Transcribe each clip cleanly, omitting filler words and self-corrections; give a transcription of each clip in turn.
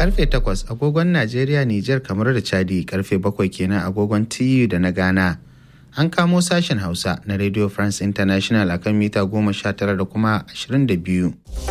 karfe 8 agogon Najeriya, Nijar, kamar da Chadi, karfe 7 kenan agogon TU da na Ghana. An kamo sashen Hausa na Radio France International akan mita 19 da kuma 22.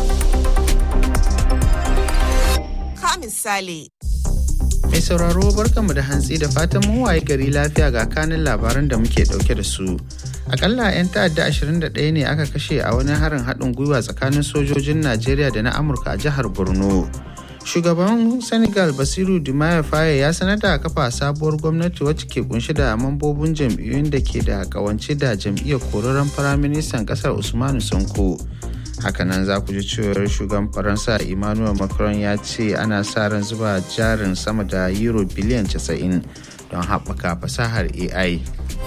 Ka misali. Mai sauraro barkanmu da hantsi da fatan mun waye gari lafiya ga kanin labaran da muke dauke da su. Akalla 'yan ta'adda 21 ne aka kashe a wani harin haɗin gwiwa tsakanin sojojin Najeriya da na Amurka a jihar Borno. Shugaban Senegal Bassirou Diomaye Faye ya sanar da kafa sabuwar gwamnati wacce ke kunshi da mambobin jam'iyyun da ke da kawance da jam'iyyar korarren firaministan kasar Usmanu Sonko. Hakanan za ku ji cewar shugaban Faransa Emmanuel Macron ya ce ana sa ran zuba jarin sama da euro biliyan 90 don haɓaka fasahar AI.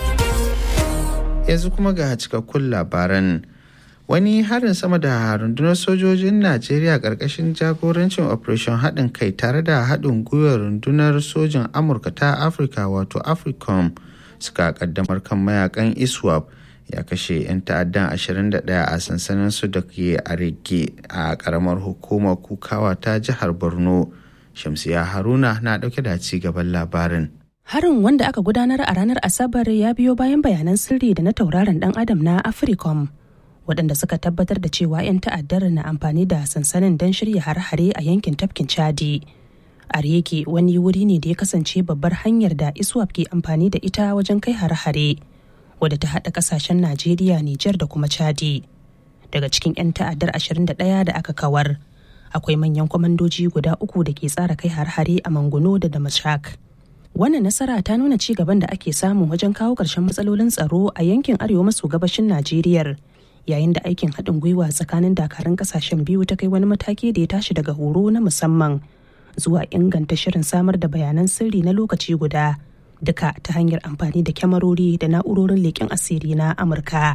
Yanzu kuma ga cikakkun labaran. Wani harin sama da rundunar sojojin Najeriya ƙarƙashin jagorancin Operation haɗin kai tare da haɗin gwiwar rundunar sojin Amurka ta Afirka wato AFRICOM suka ƙaddamar kan mayakan ISWAP ya kashe 'yan ta'addan 21 a sansanin su da ke a Rege a ƙaramar hukumar Kukawa ta jihar Borno. Shamsiya Haruna na ɗauke da ci gaban labarin. Harin wanda aka gudanar a ranar Asabar ya biyo bayan bayanan sirri da na tauraron ɗan adam na AFRICOM. Waɗanda suka tabbatar da cewa 'yan ta'addar na amfani da sansanin don shirya hare-hare a yankin tafkin Chadi. Areke wani wuri ne da ya kasance babbar hanyar da ISWAP ke amfani da ita wajen kai hare-hare, wadda ta haɗa ƙasashen Najeriya, Nijar da kuma Chadi. Daga cikin 'yan ta'addar 21 da aka kawar, akwai manyan kwamandoji guda 3 da ke tsara kai hare-hare a Manguno da Damashak. Wannan nasara ta nuna ci gaban da ake samu wajen kawo ƙarshen matsalolin tsaro a yankin arewa maso gabashin Najeriya. Yayin da aikin haɗin gwiwa tsakanin dakarun ƙasashen biyu ta kai wani mataki da ya tashi daga horo na musamman zuwa inganta shirin samar da bayanan sirri na lokaci guda, duka ta hanyar amfani da kyamarori da na'urorin leƙen asiri na Amurka.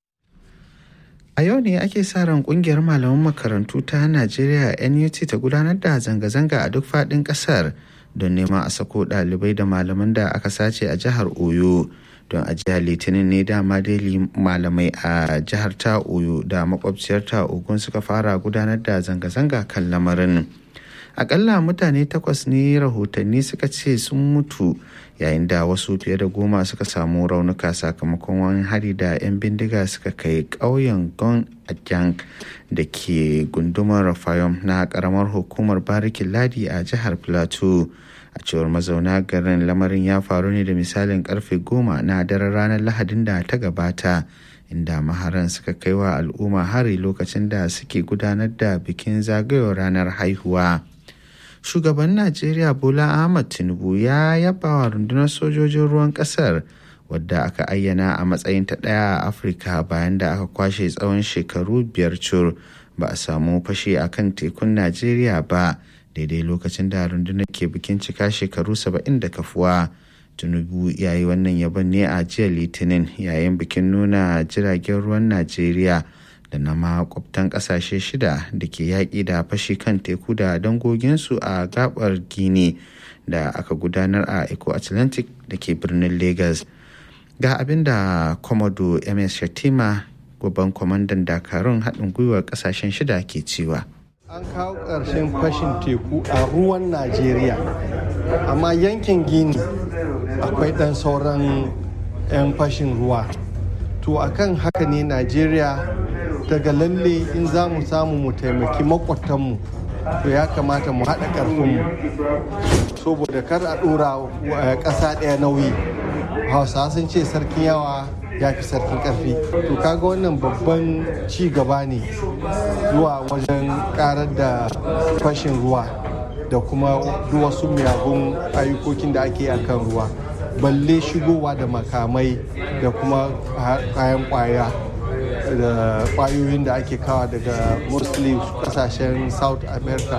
A yau ne ake sa ran ƙungiyar malaman makarantu ta Najeriya NUT ta gudanar da zanga-zanga a duk faɗin ƙasar don neman a sako ɗalibai da malaman da aka sace a jihar Oyo. Don a jihar Litinin ne dama dai malamai a jihar ta Oyo da makwabciyar ta Ogun suka fara gudanar da zanga-zanga kan lamarin. Akalla mutane 8 ne rahotanni suka ce sun mutu, yayin da wasu fiye da 10 suka samu raunuka sakamakon wani hari da 'yan bindiga suka kai ƙauyen Gon Ajang da ke gundumar Rafayom na ƙaramar hukumar Barikin Ladi a jihar Plateau. A cewar mazauna garin, lamarin ya faru ne da misalin karfe 10 na daren ranar Lahadin da ta gabata, inda maharan suka kai wa al'umma hari lokacin da suke gudanar da bikin zagayowar ranar haihuwa. Shugaban Najeriya Bola Ahmed Tinubu ya yaba wa rundunar sojojin ruwan kasar, wadda aka ayyana a matsayin ta ɗaya a Afirka bayan da aka kwashe tsawon shekaru 5 cur ba a samu fashe a kan tekun Najeriya ba, daidai lokacin da rundunar ke bikin cika shekaru 70 da kafuwa. Tinubu ya yi wannan yabon ne a jiya Litinin yayin bikin nuna jiragen ruwan Najeriya da na makwabtan ƙasashe 6 da ke yaƙi da fashi kan teku da dangoginsu a gabar Gini da aka gudanar a Eco Atlantic da ke birnin Lagos. Ga abin da Komodo MS Shatima, babban kwamandan dakarun haɗin gwiwar ƙasashen 6 ke cewa. An kawo ƙarshen fashin teku a ruwan Najeriya, amma yankin Gini akwai ɗan sauran 'yan fashin ruwa. To akan haka ne Najeriya daga lalle in za mu samu mu taimaki makwatanmu, to ya kamata mu haɗa ƙarfinmu saboda kar a ɗora ƙasa ɗaya nauyi. Hausa sun ce sarkin yawa ya fi sarkin ƙarfi. To kaga wannan babban ci gaba ne zuwa wajen ƙarar da fashin ruwa da kuma duk wasu miyagun ayyukokin da ake a kan ruwa, balle shigowa da makamai da kuma kayan kwaya da kwayoyin da ake kawa daga mostly kasashen South America.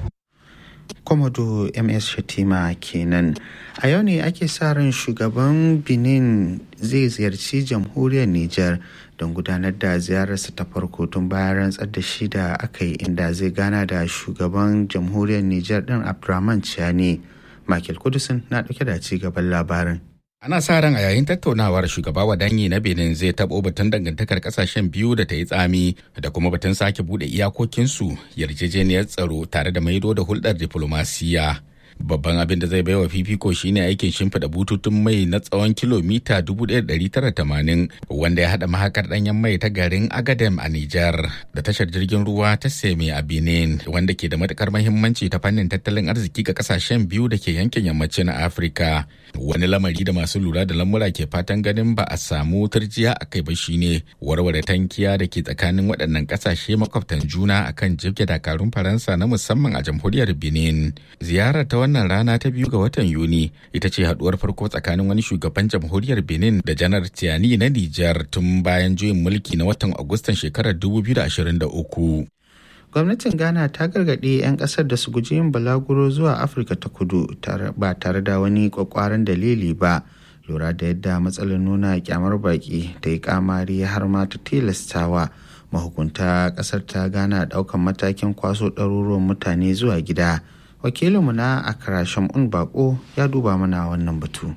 Komodo MS Shatima kenan. A yau ne ake sa ran shugaban Benin zai ziyarci jamhuriyar Nijar don gudanar da ziyararsa ta farko tun bayan rantsar da shi da aka yi, inda zai gana da shugaban jamhuriyar Nijar din Abdurrahman Chiani. Michael Kudusin na dauke da ci gaban labarin. Ana sa ran a yayin tattaunawar shugaba Wadanyi na Benin zai taɓo batun dangantakar ƙasashen biyu da ta yi tsami da kuma batun sake buɗe iyakokinsu, yarjejeniyar tsaro tare da maido da hulɗar diflomasiyya. Babban abin da zai baiwa fifiko shine aikin shimfiɗa bututun mai na tsawon kilomita 1,980 wanda ya haɗa mahakar ɗanyen mai ta garin Agadem a Nijar da tashar jirgin ruwa ta Seme a Benin, wanda ke da matukar mahimmanci ta fannin tattalin arziki ga kasashen biyu da ke yankin yammacin Afirka. Wani lamari da masu lura da lamura ke fatan ganin ba a samu turjiya a kai ba shine warware tankiya da ke tsakanin waɗannan ƙasashe makwabtan juna akan jibge dakarun Faransa na musamman a jamhuriyar Benin. Ziyarar ta wannan rana ta 2 ga watan Yuni ita ce haduwar farko tsakanin wani shugaban jamhuriyar Benin da Janar Tiani na Nijar tun bayan juyin mulki na watan Agustan shekarar 2023. Gwamnatin Ghana ta gargaɗi 'yan ƙasar da su guji yin balaguro zuwa Afirka ta kudu ba tare da wani kwakwaran dalili ba, lura da yadda matsalar nuna kyamar baki ta yi kamari har ma ta tilastawa mahukunta ƙasar ta Ghana ɗaukan matakin kwaso ɗaruruwan mutane zuwa gida. Wakilinmu na Accra Shamun Bako ya duba mana wannan batu.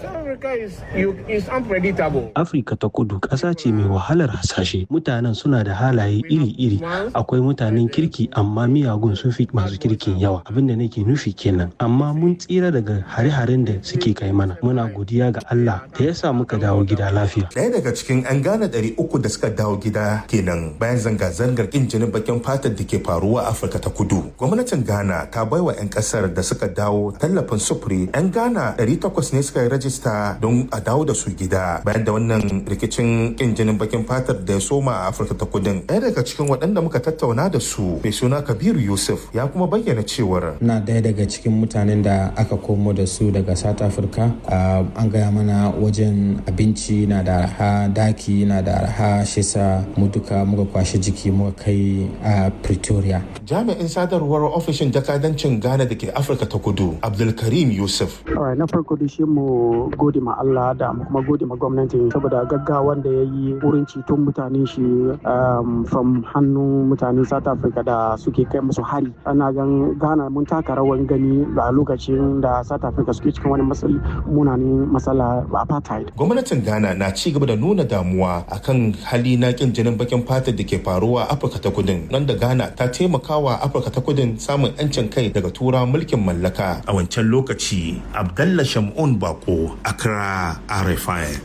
Afirka ta kudu ƙasa ce mai wahalar hasashe. Mutanen suna da halaye iri-iri. Akwai mutanen kirki amma miyagun sun fi masu kirkin yawa. Abin da nake nufi kenan. Amma mun tsira daga hare-haren da suke kai mana. Muna godiya ga Allah da ya sa muka dawo gida lafiya. Ɗaya daga cikin 'yan Ghana 300 da suka dawo gida kenan bayan zanga-zangar ƙin jinin bakin fatar da ke faruwa a Afirka ta kudu. Gwamnatin Ghana ta baiwa 'yan ƙasar da suka dawo tallafin sufuri. 'Yan Ghana 800 ne suka yi rajista don a dawo da su gida bayan da wannan rikicin kin jinin bakin fatar da ya soma a Afirka ta Kudin. Ɗaya daga cikin waɗanda muka tattauna da su mai suna Kabiru Yusuf ya kuma bayyana cewar na ɗaya daga cikin mutanen da aka komo da su daga South Africa. An gaya mana wajen abinci na da arha, daki na da arha, shi sa mu duka muka kwashe jiki muka kai a Pretoria. Jami'in sadarwar ofishin jakadancin Ghana da ke Afirka ta Kudu Abdulkarim Yusuf. Na farko da shi mu gode ma Allah da kuma gode ma gwamnati saboda gaggawan da ya yi wurin ceton mutane shi from hannun mutane South Africa da suke kai musu hari. Ana gan Ghana mun taka rawan gani a lokacin da South Africa suke cikin wani munanin matsala apartheid. Gwamnatin Ghana na ci gaba da nuna damuwa akan hali na kin jinin bakin fatar da ke faruwa a Afirka ta Kudin, nan da Ghana ta taimakawa Afirka ta Kudin samun 'yancin kai daga tura mulkin mallaka a wancan lokaci. Abdallah Shamun Bako, Accra, RFI.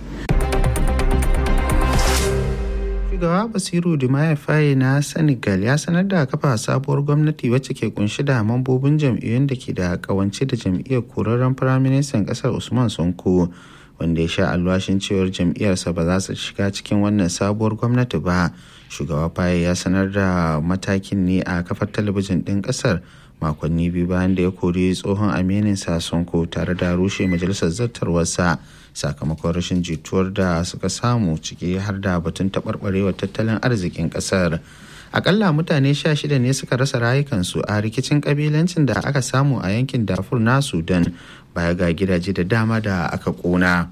Shugaba Basiru Diomaye Faye na Senegal ya sanar da kafa sabuwar gwamnati wacce ke kunshi da mambobin jam'iyyun da ke da kawance da jam'iyyar korarren firaministan kasar Usman Sonko, wanda ya sha alwashin cewar jam'iyyarsa ba za su shiga cikin wannan sabuwar gwamnati ba. Shugaba Faye ya sanar da matakin ne a kafar talabijin ɗin ƙasar makonni biyu bayan da ya kori tsohon aminin sa Sonko tare da rushe majalisar zartarwarsa sakamakon rashin jituwar da suka samu, ciki har da batun taɓarɓarewar tattalin arzikin ƙasar. Akalla mutane 16 ne suka rasa rayukansu a rikicin kabilancin da aka samu a yankin Darfur na Sudan, baya ga gidaje da dama da aka ƙona.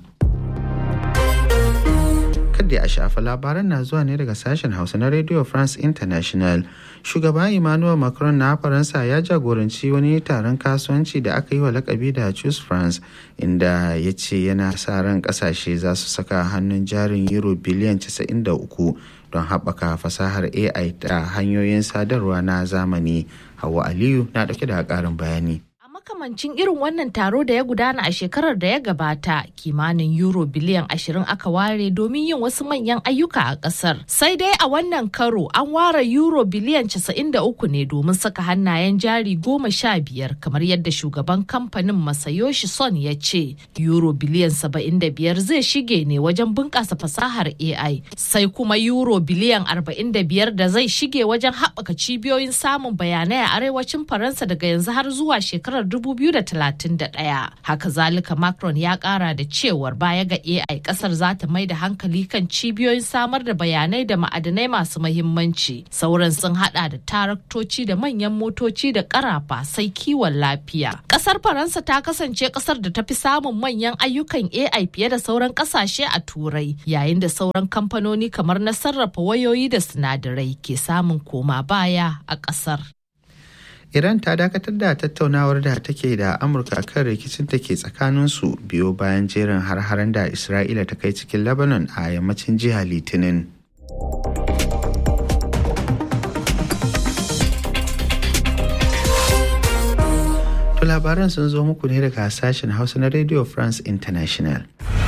Kadda a shafa labaran na zuwa ne daga sashen Hausa na Radio France International. Shugaba Emmanuel Macron na Faransa ya jagoranci wani taron kasuwanci da aka yi wa lakabi da Choose France, inda ya ce yana sa ran kasashe za su saka hannun jarin euro biliyan 93 don haɓaka fasahar AI da hanyoyin sadarwa na zamani. Hauwa Aliyu na ɗauke da ƙarin bayani. Makamancin irin wannan taro da ya gudana a shekarar da ya gabata, kimanin euro biliyan 20 aka ware domin yin wasu manyan ayyuka a kasar. Sai dai a wannan karo an ware euro biliyan 93 ne domin saka hannayen jari 15, kamar yadda shugaban kamfanin Masayoshi Son ya ce. Euro biliyan 75 zai shige ne wajen bunƙasa fasahar AI, sai kuma euro biliyan 45 da zai shige wajen haɓaka cibiyoyin samun bayanai a arewacin Faransa daga yanzu har zuwa shekarar 2031. Haka zalika Macron ya kara da cewar baya ga AI kasar za ta mai da hankali kan cibiyoyin samar da bayanai da ma'adanai masu mahimmanci. Sauran sun hada da taraktoci da manyan motoci da karafa, sai kiwon lafiya. Kasar Faransa ta kasance kasar da ta fi samun manyan ayyukan AI fiye da sauran kasashe a Turai, yayin da sauran kamfanoni kamar na sarrafa wayoyi da sinadarai ke samun koma baya a kasar. Iran ta dakatar da tattaunawar da take da Amurka kan rikicin da ke tsakaninsu biyo bayan jerin har-haren da Isra'ila ta kai cikin Lebanon a yammacin jiya Litinin. To labaran sun zo muku ne daga sashen Hausa na Radio France International.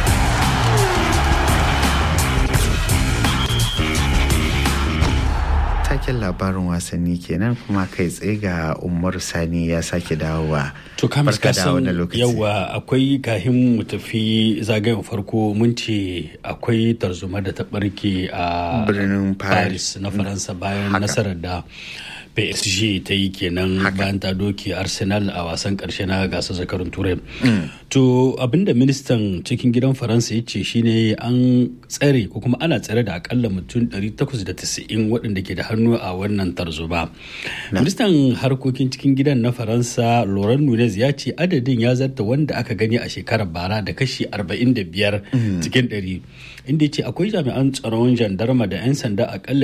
Taken labarin wasanni kenan kuma kai tsaye ga Umar Sani ya sake dawowa. To kamis kasan yawa akwai kahin mu tafi zagayen farko mun ce akwai tarzoma da ta barke a birnin Paris na Faransa bayan nasarar da PSG ta yi kenan bayan ta doke Arsenal a wasan karshe na gasar zakarun Turai. To abinda ministan cikin gidan Faransa ya ce shine an tsare ko kuma ana tsare da akalla mutum 890 waɗanda ke da hannu a wannan tarzoma. Ministan harkokin cikin gidan na Faransa Laurent Nunez ya ce adadin ya zarta wanda aka gani a shekarar bara da kashi 45 cikin 100, inda ya ce akwai jami'an tsaron jandarma da 'yan sanda akalla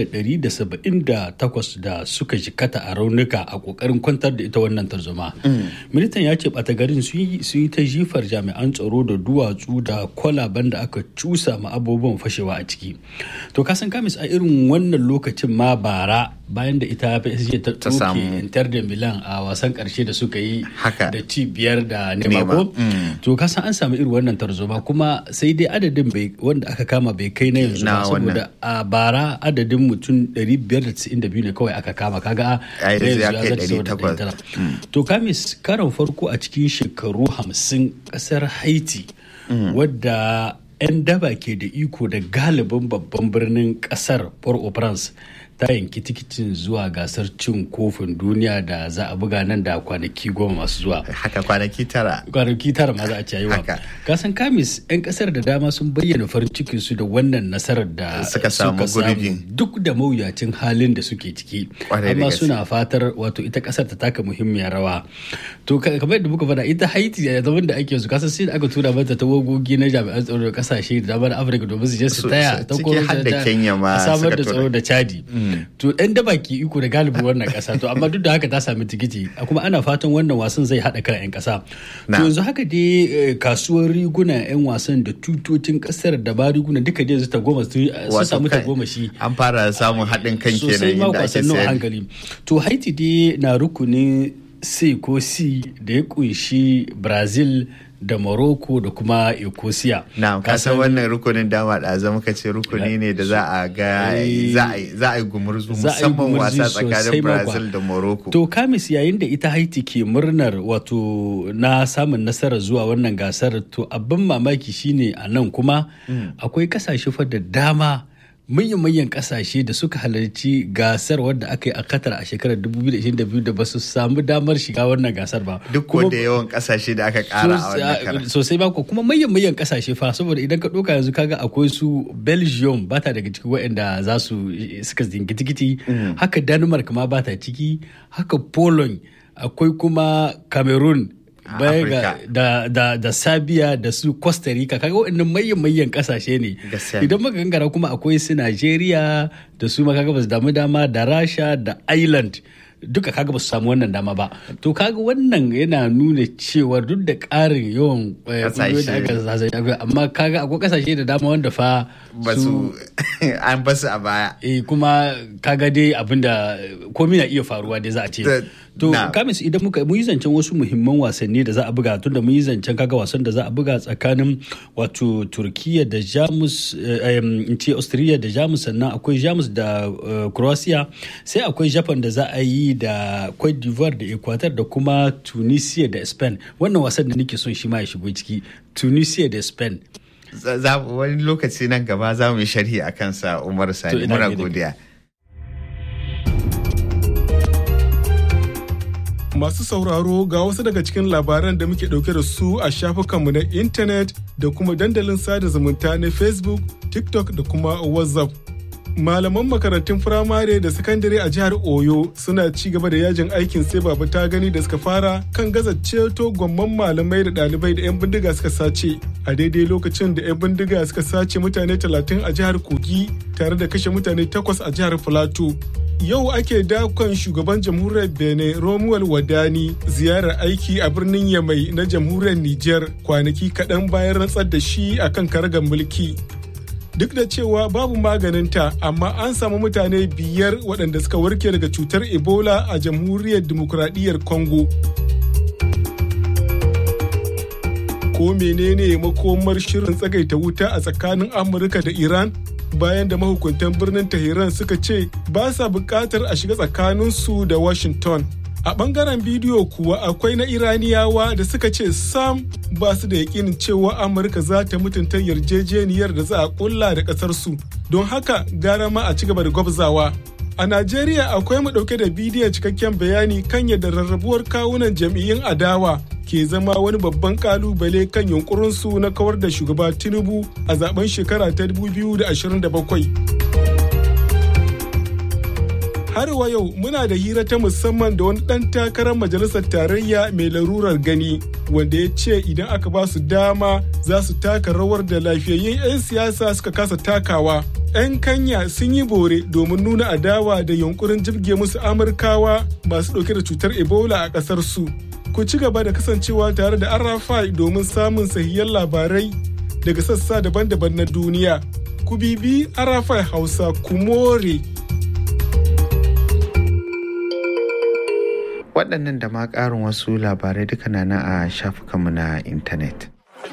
178 da suka jikata a raunuka a kokarin kwantar da ita wannan tarzoma. Ministan ya ce ɓata garin su yi ta jifar jami'an tsaro da duwatsu da kwalaban da aka cusa ma abubuwan fashewa a ciki. To kasan kamis a irin wannan lokacin ma bara bayan da ita PSG ta tsoke Inter de Milan a wasan karshe da suka yi da ci 5 da nema ko to kasan an samu irin wannan tarzoma kuma sai dai adadin wanda aka kama bai kai na yanzu ba saboda a bara adadin mutum 592 ne kawai aka kama kaga yanzu ya kai 800. To kamis karon farko a cikin shekaru 50 kasar Haiti wadda 'yan daba ke da iko da galibin babban birnin kasar Port-au-Prince ta yanki tikitin zuwa gasar cin kofin duniya da za a buga nan da kwanaki 10 masu zuwa. Haka kwanaki 9 ma za a ci wa. Kasan kamis 'yan kasar da dama sun bayyana farin cikin su da wannan nasarar da suka samu duk da mawuyacin halin da suke ciki. Amma suna fatar wato ita kasar ta taka muhimmiyar rawa. To kamar yadda muka faɗa ita Haiti a zaman da ake su kasan sai da aka tura mata tawagogi na jami'an tsaro da kasashe da dama na Afirka domin su je su taya ta samar da tsaro da Chadi. To ɗan daba ke iko da galibin wannan ƙasa to amma duk da haka ta sami tikiti kuma ana fatan wannan wasan zai haɗa kan 'yan ƙasa. To yanzu haka dai kasuwar riguna 'yan wasan da tutocin ƙasar da ba riguna duka dai su samu tagomashi. An fara samun haɗin kan kenan inda ake sayar. Hankali. To Haiti dai na rukunin C ko C da ya kunshi Brazil da Morocco da kuma Ecosia. Na kasan wannan rukunin dama da zama ka ce rukuni ne da za a ga za a yi gumurzu musamman wasa tsakanin Brazil da Morocco. To kamis yayin da ita Haiti ke murnar wato na samun nasarar zuwa wannan gasar to abin mamaki shine a nan kuma akwai kasashe fa da dama manyan kasashe da suka halarci gasar wadda aka yi a Qatar a shekarar 2022 da ba su samu damar shiga wannan gasar ba. Duk wanda yawan kasashe da aka kara a wannan karar. Sosai ba kuma manyan kasashe fa saboda idan ka ɗauka yanzu kaga akwai su Belgium ba ta daga ciki waɗanda za su suka zingi tikiti. Haka Denmark ma ba ta ciki. Haka Poland akwai kuma Cameroon. Baya da Serbia da su Costa Rica kaga waɗannan manyan kasashe ne. Idan muka gangara kuma akwai su Nigeria da su kaga ba su damu dama da Rasha da Ireland duka kaga ba su samu wannan dama ba. To kaga wannan yana nuna cewa duk da ƙarin yawan kasashe amma kaga akwai kasashe da dama wanda fa su an basu a baya. Kuma kaga dai abinda komai na iya faruwa dai za a ce. To kamis idan mun yi zancen wasu muhimman wasanni da za a buga tunda mun yi zancen kaga wasan da za a buga tsakanin wato Turkiya da Jamus Austria da Jamus sannan akwai Jamus da Croatia sai akwai Japan da za a yi da Cote d'Ivoire da Ecuador da kuma Tunisia da Spain. Wannan wasan da nake son shi ma ya shigo ciki Tunisia da Spain. Wani lokaci nan gaba za mu yi sharhi a kansa Umar Sani muna godiya. Masu sauraro ga wasu daga cikin labaran da muke ɗauke da su a shafukanmu na intanet da kuma dandalin sada zumunta na Facebook, TikTok da kuma WhatsApp. Malaman makarantun firamare da sakandare a jihar Oyo suna ci gaba da yajin aikin sai baba ta gani da suka fara kan gaza ceto gwamman malamai da ɗalibai da 'yan bindiga suka sace a daidai lokacin da 'yan bindiga suka sace mutane 30 a jihar Kogi tare da kashe mutane 8 a jihar Filato. Yau ake dakon shugaban jamhuriyar Benin Romuald Wadani ziyarar aiki a birnin Yamai na jamhuriyar Nijar kwanaki kaɗan bayan rantsar da shi akan karagar mulki. Duk da cewa babu maganinta, amma an samu mutane 5 waɗanda suka warke daga cutar Ebola a jamhuriyar Dimokuraɗiyyar Congo. Ko menene makomar shirin tsagaita wuta a tsakanin Amurka da Iran? Bayan da mahukuntan birnin Tehran suka ce ba sa buƙatar a shiga tsakaninsu da Washington. A ɓangaren bidiyo kuwa akwai na Iraniyawa da suka ce sam ba su da yakinin cewa Amurka za ta mutunta yarjejeniyar da za a ƙulla da ƙasarsu. Don haka gara ma a ci gaba da gwabzawa. A Najeriya akwai mu ɗauke da bidiyon cikakken bayani kan yadda rarrabuwar kawunan jam'iyyun adawa ke zama wani babban kalubale kan yunkurinsu na kawar da shugaba Tinubu a zaben shekara ta 2027. Har wa yau muna da hira ta musamman da wani ɗan takarar majalisar tarayya mai larurar gani wanda ya ce idan aka ba su dama za su taka rawar da lafiyayyun 'yan siyasa suka kasa takawa. 'Yan Kenya sun yi bore domin nuna adawa da yunkurin jibge musu Amurkawa masu ɗauke da cutar Ebola a ƙasar su. Ku ci gaba da kasancewa tare da Arafai domin samun sahihan labarai daga sassa daban-daban na duniya. Ku bibi Arafai Hausa ku more. Waɗannan da ma ƙarin wasu labarai duka na a shafukanmu na intanet.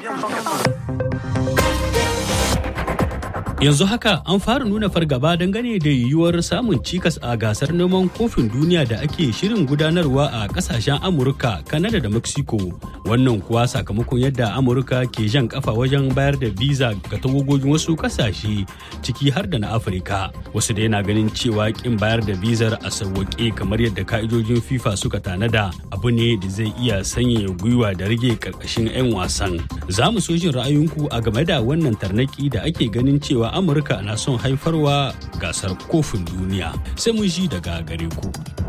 Yanzu haka an fara nuna fargaba dangane da yiwuwar samun cikas a gasar neman kofin duniya da ake shirin gudanarwa a kasashen Amurka, Kanada da Mexico. Wannan kuwa sakamakon yadda Amurka ke jan kafa wajen bayar da visa ga tawagogin wasu kasashe ciki har da na Afirka. Wasu da yana ganin cewa kin bayar da bizar a sauwaƙe kamar yadda ka'idojin FIFA suka tanada abu ne da zai iya sanyaya gwiwa da rage karkashin 'yan wasan. Za mu so jin ra'ayinku a game da wannan tarnaki da ake ganin cewa Amurka na son haifarwa gasar kofin duniya. Sai mun ji daga gare ku.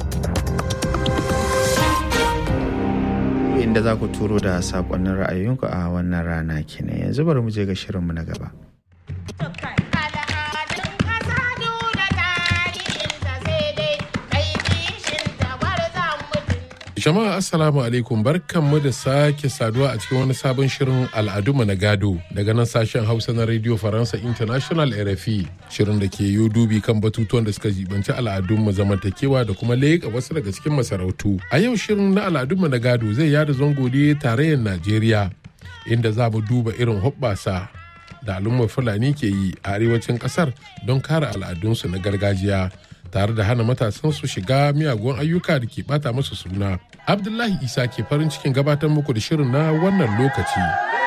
Inda za ku turo da saƙonnin ra'ayoyinku a wannan rana kenan. Yanzu bari mu je ga shirinmu na gaba. Jama'a assalamu alaikum, barkanmu da sake saduwa a cikin wani sabon shirin al'adunmu na gado daga nan sashen Hausa na Radio Faransa International RFI, shirin da ke yi dubi kan batutuwan da suka jibanci al'adunmu, zamantakewa da kuma leƙa wasu daga cikin masarautu. A yau shirin na al'adunmu na gado zai yada zango ne tarayyar Najeriya, inda za mu duba irin hoɓɓasa da al'ummar Fulani ke yi a arewacin ƙasar don kare al'adunsu na gargajiya, tare da hana matasan su shiga miyagun ayyuka da ke bata musu suna. Abdullahi Isa ke farin cikin gabatar muku da shirin na wannan lokaci.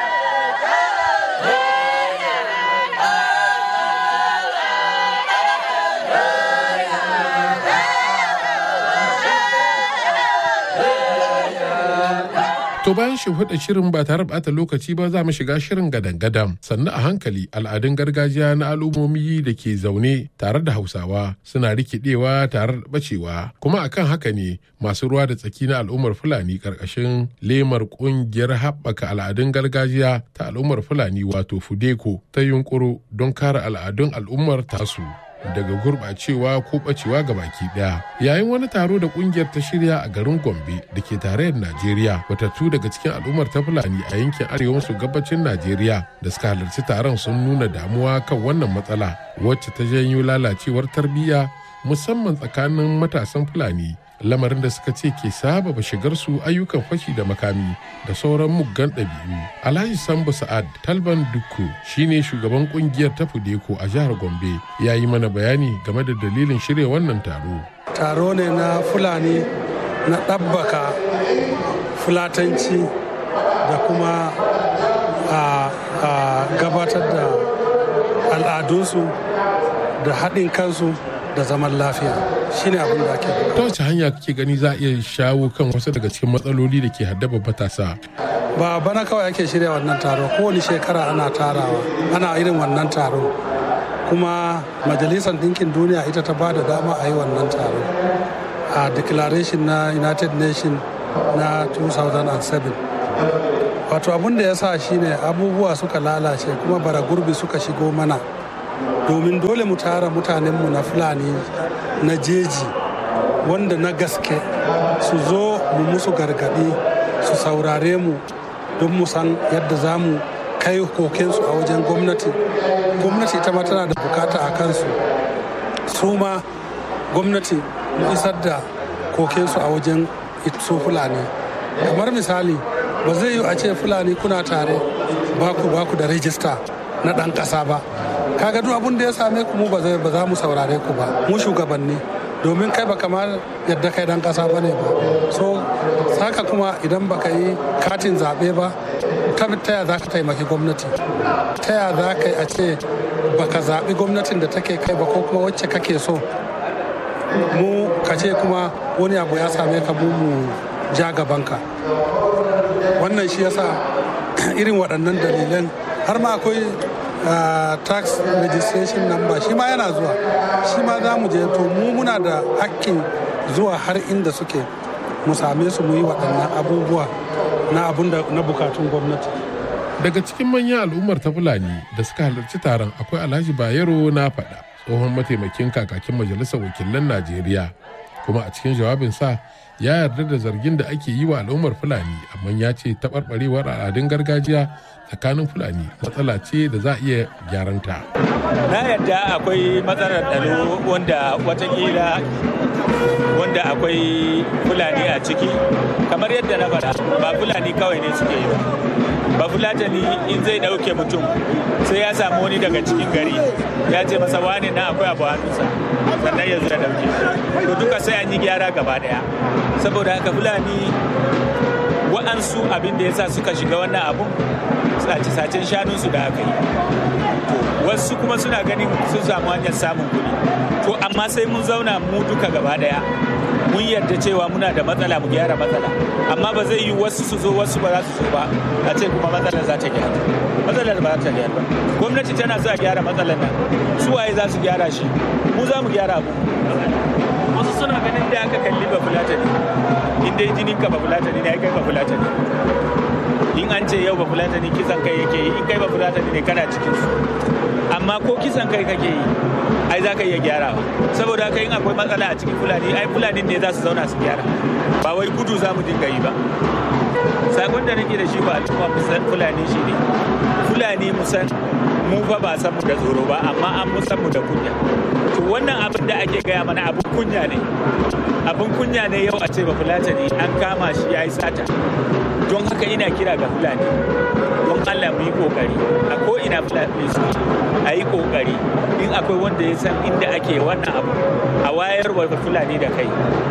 To bayan shimfiɗa shirin ba tare ɓata lokaci ba za mu shiga shirin gadan-gadan, sannan a hankali al'adun gargajiya na al'ummomi da ke zaune tare da Hausawa suna rikidewa tare da bacewa, kuma akan haka ne masu ruwa da tsaki na al'ummar Fulani ƙarƙashin lemar ƙungiyar haɓaka al'adun gargajiya ta al'ummar Fulani wato Fudeko ta yunƙuro don kare al'adun al'ummar tasu daga gurɓacewa ko ɓacewa ga baki ɗaya. Yayin wani taro da ƙungiyar ta shirya a garin Gombe da ke tarayyar Najeriya, watattu daga cikin al'ummar ta Fulani a yankin arewa maso gabacin Najeriya da suka halarci taron sun nuna damuwa kan wannan matsala wacce ta janyo lalacewar tarbiyya musamman tsakanin matasan Fulani, lamarin da suka ce ke sababa shigar su ayyukan fashi da makami da sauran muggan ɗabi'u. Alhaji Sambo Sa'ad Talban Dukku shine shugaban kungiyar ta Fudeko a jihar Gombe, ya yi mana bayani game da dalilin shirya wannan taro. Taro ne na Fulani na ɗabbaka fulatanci da kuma a gabatar da al'adunsu da haɗin kansu da zaman lafiya, shine abin da ake. Ta wace hanya kake gani za a iya shawo kan wasu daga cikin matsaloli da ke haddaba matasa? Ba bana kawai ake shirya wannan taro, kowane shekara ana tarawa, ana irin wannan taro, kuma majalisar ɗinkin duniya ita ta ba da dama a yi wannan taro a declaration na United Nations na 2007. Wato abin da ya sa shine abubuwa suka lalace kuma bara gurbi suka shigo mana, domin dole mu tara mutanenmu na Fulani na jeji wanda na gaske su zo mu musu gargaɗi su saurare mu don mu san yadda za mu kai kokensu a wajen gwamnati. Gwamnati ita ma tana da bukata a kansu, su ma gwamnati mu isar da kokensu a wajen su fulani. Kamar misali, ba zai yi a ce fulani kuna tare baku da rajista na ɗan ƙasa ba. Kaga duk abin da ya same ku mu ba za mu saurare ku ba, mu shugabanni, domin kai ba kamar yadda kai dan kasa bane ba. So saka kuma idan baka yi katin zaɓe ba, ta yaya za ka taimaki gwamnati, ta yaya za ka yi a ce baka zaɓi gwamnatin da take kai ba ko kuma wacce kake so, mu ka ce kuma wani abu ya same ka mu ja gabanka. Wannan shi yasa irin waɗannan dalilan har ma akwai tax registration number shi ma yana zuwa, shi ma za mu je, to mu muna da hakkin zuwa har inda suke mu same su mu yi waɗannan abubuwa na bukatun gwamnati. Daga cikin manyan al'ummar ta Fulani da suka halarci taron akwai Alhaji Bayero na faɗa, tsohon mataimakin kakakin majalisar wakilan Najeriya, kuma a cikin jawabinsa ya yarda da zargin da ake yi wa al'ummar Fulani, amma ya ce taɓarɓarewar al'adun gargajiya tsakanin Fulani matsala ce da za a iya gyaranta. Na yarda akwai matsalar tsaro wanda akwai Fulani a ciki, kamar yadda na faɗa ba Fulani kawai ne suke yi ba Fulatani in zai ɗauke mutum sai ya samu wani daga cikin gari ya ce masa wani na akwai abu hannunsa sannan ya zo ya ɗauke shi, to duka sai an yi gyara gaba ɗaya. Saboda haka Fulani wa'ansu abin da ya sa suka shiga wannan abun sace-sacen shanunsu da aka yi, wasu kuma suna ganin sun samu hanyar samun kuɗi. To amma sai mun zauna mu duka gaba ɗaya mun yarda cewa muna da matsala mu gyara matsala, amma ba zai yi wasu su zo wasu ba za su zo ba a ce kuma matsalar za ta gyara. Matsalar ba za ta gyara ba. Gwamnati tana so a gyara matsalar nan, su waye za su gyara shi? Mu za mu gyara abu. Wasu suna ganin da aka kalli ba Fulatani, in dai jinin ka ba Fulatani ne, ai kai ba Fulatani. In an ce yau ba Fulatani kisan kai yake yi, in kai ba Fulatani ne kana cikin su. Amma ko kisan kai kake yi, ai za ka iya gyarawa. Saboda haka in akwai matsala a cikin Fulani, ai Fulani ne za su zauna su gyara, ba wai gudu za mu dinga yi ba. Sakon da nake da shi ba al'umma Fulani shi ne, Fulani musan mu fa ba san mu da tsoro ba, amma an musan mu da kunya. To wannan abin da ake gaya mana abin kunya ne, abin kunya ne yau a ce ba Fulatani an kama shi ya yi sata. Don haka ina kira ga Fulani, don Allah mu yi kokari a ko ina Fulani su a yi kokari, in akwai wanda ya san inda ake wannan abu a wayar wa Fulani da kai,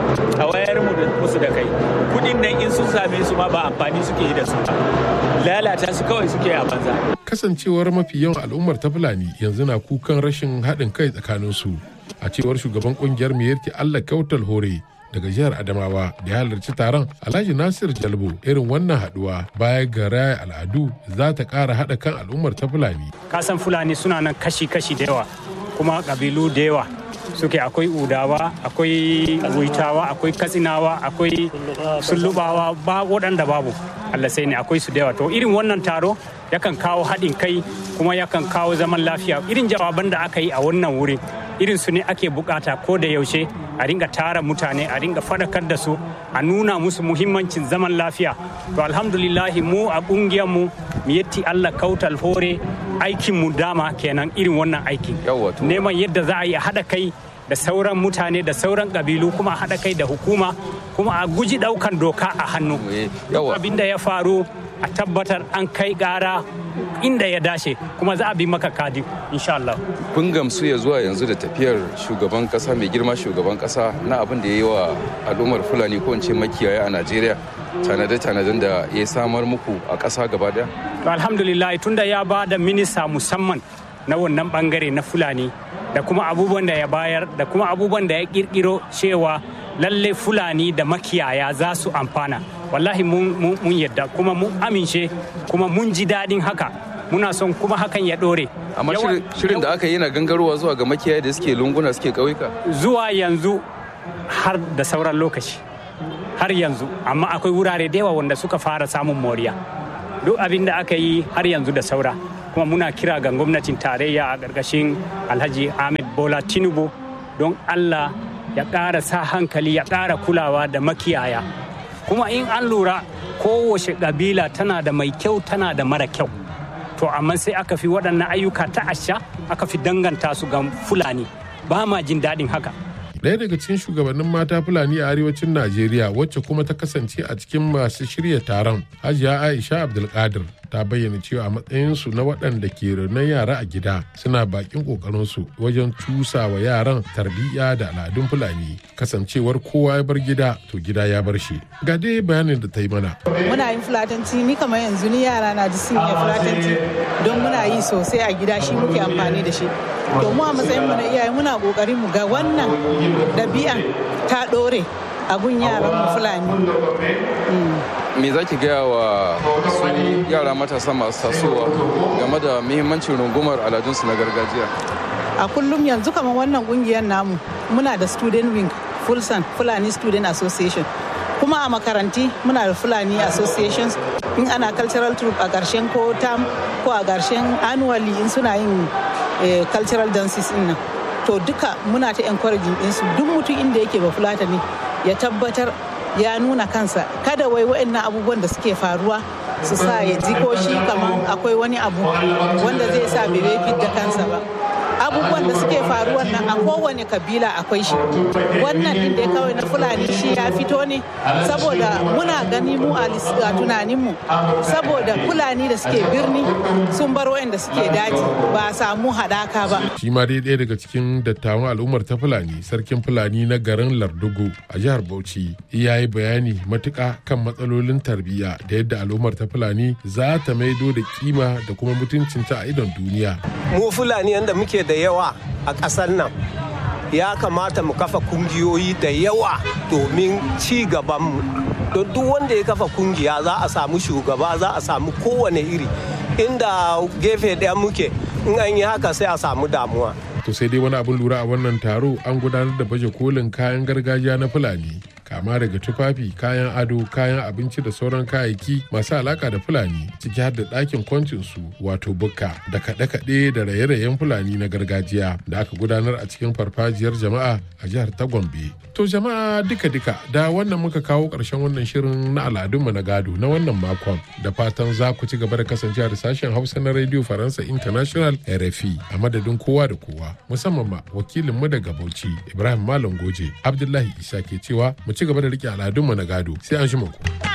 a wayar musu da kai. Kudin nan in sun same su ma ba amfani suke yi da su ba, lalata su kawai suke a banza. Kasancewar mafi yawan al'ummar ta Fulani yanzu na kukan rashin haɗin kai tsakanin su, a cewar shugaban kungiyar Miyarki Allah Kautal Hore daga jihar Adamawa da ya halarci taron, Alhaji Nasir Jalbo, irin wannan haduwa baya ga raya al'adu za ta ƙara haɗa kan al'ummar ta Fulani. Kasan Fulani suna nan kashi-kashi da yawa, kuma ƙabilu da yawa suke, akwai Udawa, akwai Wuitawa, akwai Katsinawa, akwai Sullubawa, ba waɗanda babu, Allah sai ne akwai su da yawa. To irin wannan taro yakan kawo haɗin kai kuma yakan kawo zaman lafiya. Irin jawaban da aka yi a wannan wurin irin su ne ake bukata ko da yaushe a ringa tara mutane, a ringa fadakar da su, a nuna musu muhimmancin zaman lafiya. To alhamdulillahi mu a kungiyar mu Miyatti Allah Kautal Hore aikin mu dama kenan irin wannan aikin, neman yadda za a yi a haɗa kai da sauran mutane da sauran kabilu, kuma a haɗa kai da hukuma, kuma a guji ɗaukan doka a hannu. Abin da ya faru a tabbatar an kai gara inda ya dace, kuma za a bi maka kadi insha Allah. Kun gamsu ya zuwa yanzu da tafiyar shugaban kasa, mai girma shugaban kasa, na abin da ya yi wa al'ummar Fulani ko in ce makiyaya a Najeriya, tanade-tanaden da ya samar muku a ƙasa gaba daya? To alhamdulillah, tunda ya ba da minista musamman na wannan bangare na Fulani, da kuma abubuwan da ya bayar, da kuma abubuwan da ya kirkiro cewa lalle Fulani da makiyaya za su amfana. Wallahi mun yadda, kuma mun amince, kuma mun ji daɗin haka, muna son kuma hakan ya ɗore. Amma shirin da aka yi na gangarowa zuwa ga makiyaya da suke lunguna suke ƙauyuka? Zuwa yanzu har da sauran lokaci, har yanzu, amma akwai wurare da yawa wanda suka fara samun moriya. Duk abin da aka yi har yanzu da saura, kuma muna kira ga gwamnatin tarayya a ƙarƙashin Alhaji Ahmed Bola Tinubu don Allah ya ƙara sa hankali ya ƙara kulawa da makiyaya. Kuma in an lura kowace ƙabila tana da mai kyau tana da mara kyau. To amma sai aka fi waɗannan ayyuka ta asha aka fi danganta su ga Fulani. Ba ma jin daɗin haka. Ɗaya daga cikin shugabannin mata Fulani a arewacin Najeriya wacce kuma ta kasance a cikin masu shirya taron, Hajiya Aisha Abdulkadir, ta bayyana cewa a matsayinsu na waɗanda ke renon yara a gida suna bakin ƙoƙarinsu wajen cusa wa yaran tarbiyya da al'adun Fulani. Kasancewar kowa ya bar gida to gida ya bar shi. Ga dai bayanin da ta yi mana. Muna yin Fulatanci, ni kamar yanzu ni yara na ji sun yi Fulatanci don muna yi sosai a gida, shi muke amfani da shi. To mu a matsayin mu na iyaye muna kokarin mu ga wannan ɗabi'an ta ɗore a gun yaran mu Fulani. Me za ki gaya wa su yara matasa masu tasowa game da muhimmancin rungumar al'adunsu na gargajiya? A kullum yanzu kamar wannan kungiyar namu muna da student wing Fulsan Fulani Student Association, kuma a makaranti muna da Fulani associations. In ana cultural troop a ƙarshen ko term ko a ƙarshen annually in suna yin cultural dances din nan, to duka muna ta encouraging ɗinsu duk mutum inda yake ba Fulatani ya tabbatar ya nuna kansa, kada wai waɗannan abubuwan da suke faruwa su sa ya ji ko shi kamar akwai wani abu wanda zai sa bai fidda kansa ba. Abubuwan da suke faruwa nan a kowane kabila akwai shi. Wannan din da kawai na Fulani shi ya fito ne saboda muna gani mu a tunaninmu, saboda Fulani da suke birni sun bar waɗanda suke daji ba a samu hadaka ba. Shi ma dai ɗaya daga cikin dattawan al'ummar ta Fulani, sarkin Fulani na garin Lardugu a jihar Bauchi, ya yi bayani matuƙa kan matsalolin tarbiyya da yadda al'ummar ta Fulani za ta maido da kima da kuma mutuncinta a idon duniya. Mu Fulani yanda muke da yawa a ƙasar nan, ya kamata mu kafa kungiyoyi da yawa domin ci gabanmu. Don duk wanda ya kafa kungiya za a samu shugaba, za a samu kowane iri. Inda gefe ɗaya muke, in an yi haka sai a samu damuwa. To sai dai wani abin lura a wannan taro, an gudanar da baje kolin kayan gargajiya na Fulani, kama daga tufafi, kayan ado, kayan abinci da sauran kayayyaki masu alaka da Fulani, ciki har da ɗakin kwancinsu wato bukka, da kaɗe-kaɗe da raye-rayen Fulani na gargajiya da aka gudanar a cikin farfajiyar jama'a a jihar ta Gombe. To jama'a duka-duka da wannan muka kawo ƙarshen wannan shirin na al'adunmu na gado na wannan makon, da fatan za ku ci gaba da kasancewa da sashen Hausa na Radio Faransa International RFI a madadin kowa da kowa, musamman ma wakilinmu daga Bauchi Ibrahim Malam Goje. Abdullahi Isa ke cewa mu ci gaba da rike al'adunmu na gado, sai an shi ku.